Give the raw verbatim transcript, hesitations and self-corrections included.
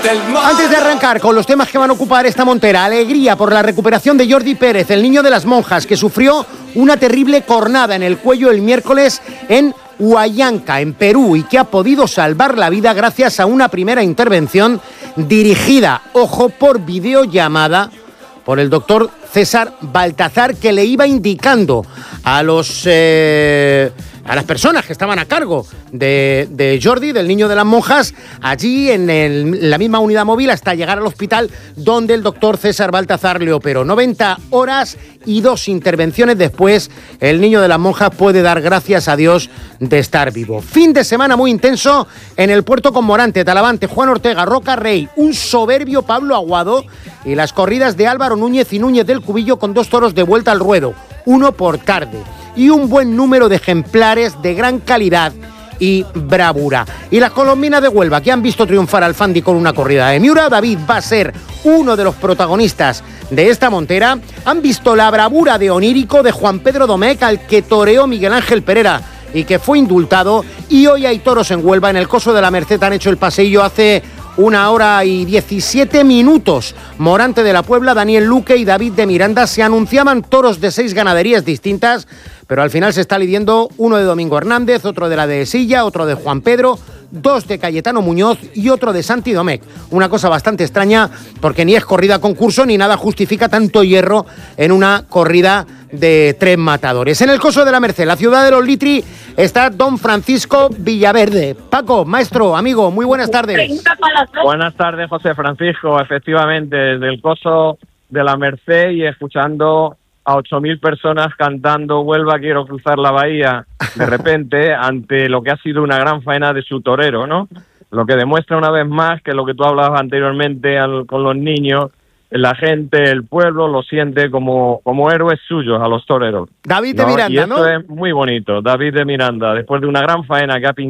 Antes de arrancar con los temas que van a ocupar esta montera, alegría por la recuperación de Jordi Pérez, el niño de las monjas, que sufrió una terrible cornada en el cuello el miércoles en Huallanca, en Perú, y que ha podido salvar la vida gracias a una primera intervención dirigida, ojo, por videollamada, por el doctor César Baltazar, que le iba indicando a los eh, a las personas que estaban a cargo de, de Jordi, del niño de las monjas, allí en, el, en la misma unidad móvil hasta llegar al hospital donde el doctor César Baltazar le operó. noventa horas y dos intervenciones después, el niño de las monjas puede dar gracias a Dios de estar vivo. Fin de semana muy intenso en el Puerto con Morante, Talavante, Juan Ortega, Roca Rey, un soberbio Pablo Aguado y las corridas de Álvaro Núñez y Núñez del Cubillo con dos toros de vuelta al ruedo, uno por tarde, y un buen número de ejemplares de gran calidad y bravura. Y las colombinas de Huelva, que han visto triunfar al Fandi con una corrida de Miura, David va a ser uno de los protagonistas de esta montera. Han visto la bravura de Onírico de Juan Pedro Domecq, al que toreó Miguel Ángel Pereira y que fue indultado, y hoy hay toros en Huelva. En el Coso de la Merced han hecho el paseillo hace una hora y diecisiete minutos. Morante de la Puebla, Daniel Luque y David de Miranda. Se anunciaban toros de seis ganaderías distintas, pero al final se está lidiando uno de Domingo Hernández, otro de la de Silla, otro de Juan Pedro, dos de Cayetano Muñoz y otro de Santi Domecq. Una cosa bastante extraña, porque ni es corrida concurso ni nada justifica tanto hierro en una corrida de tres matadores. En el Coso de la Merced, la ciudad de los Litri, está don Francisco Villaverde. Paco, maestro, amigo, muy buenas tardes. Buenas tardes, José Francisco. Efectivamente, desde el Coso de la Merced y escuchando a ocho mil personas cantando Huelva, quiero cruzar la bahía, de repente, ante lo que ha sido una gran faena de su torero, ¿no? Lo que demuestra una vez más que lo que tú hablabas anteriormente al, con los niños, la gente, el pueblo, lo siente como, como héroes suyos a los toreros. David de ¿no? Miranda, y esto ¿no? es muy bonito, David de Miranda, después de una gran faena que ha pintado